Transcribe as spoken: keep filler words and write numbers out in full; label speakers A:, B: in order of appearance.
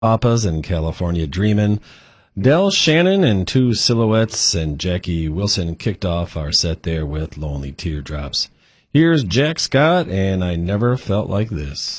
A: Papas and California Dreamin'. Del Shannon and Two Silhouettes and Jackie Wilson kicked off our set there with Lonely Teardrops. Here's Jack Scott and I Never Felt Like This.